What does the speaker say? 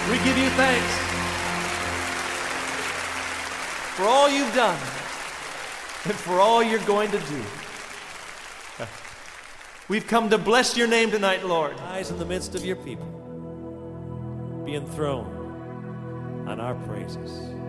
We give you thanks for all you've done and for all you're going to do. We've come to bless your name tonight, Lord. Eyes in the midst of your people. Be enthroned on our praises.